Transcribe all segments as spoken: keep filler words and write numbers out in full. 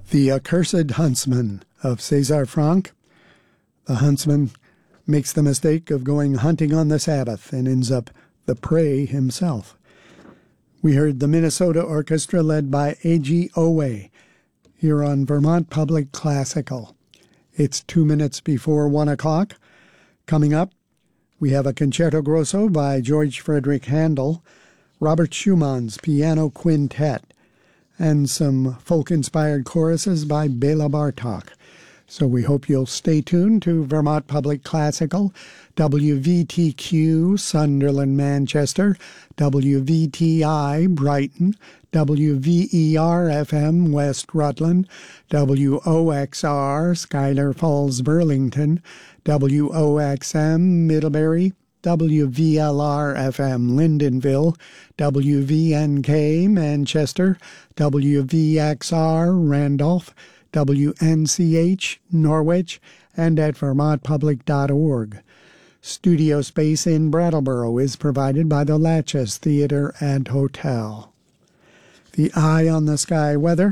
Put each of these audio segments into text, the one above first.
The Accursed Huntsman of César Franck. The huntsman makes the mistake of going hunting on the Sabbath and ends up the prey himself. We heard the Minnesota Orchestra led by A G Owe here on Vermont Public Classical. It's two minutes before one o'clock. Coming up, we have a Concerto Grosso by George Frederick Handel, Robert Schumann's Piano Quintet, and some folk-inspired choruses by Bela Bartok. So we hope you'll stay tuned to Vermont Public Classical, W V T Q Sunderland, Manchester, W V T I Brighton, W V E R F M West Rutland, W O X R Schuyler Falls, Burlington, W O X M Middlebury, W V L R F M Lyndonville, W V N K Manchester, W V X R Randolph, W N C H Norwich, and at vermont public dot org. Studio space in Brattleboro is provided by the Latches Theater and Hotel. The Eye on the Sky weather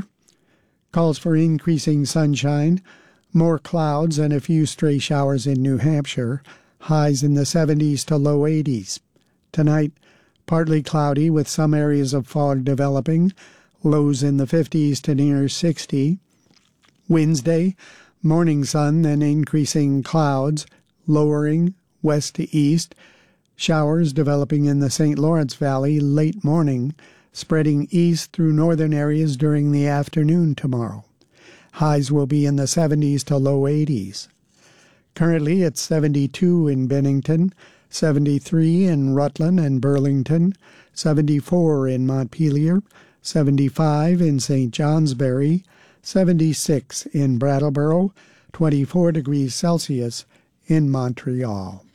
calls for increasing sunshine, more clouds, and a few stray showers in New Hampshire. Highs in the seventies to low eighties. Tonight, partly cloudy with some areas of fog developing. Lows in the fifties to near sixty. Wednesday, morning sun, then increasing clouds, lowering west to east. Showers developing in the Saint Lawrence Valley late morning, spreading east through northern areas during the afternoon tomorrow. Highs will be in the seventies to low eighties. Currently, it's seventy-two in Bennington, seventy-three in Rutland and Burlington, seventy-four in Montpelier, seventy-five in Saint Johnsbury, seventy-six in Brattleboro, twenty-four degrees Celsius in Montreal.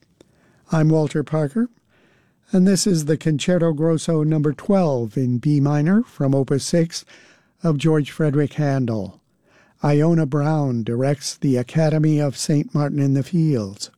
I'm Walter Parker, and this is the Concerto Grosso number twelve in B minor from Opus six of George Frederick Handel. Iona Brown directs the Academy of Saint Martin in the Fields.